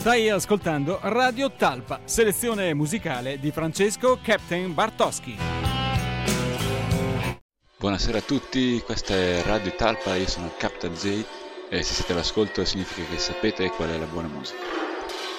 Stai ascoltando Radio Talpa, selezione musicale di Francesco Captain Bartoschi. Buonasera a tutti, questa è Radio Talpa, io sono Captain J e se siete all'ascolto significa che sapete qual è la buona musica.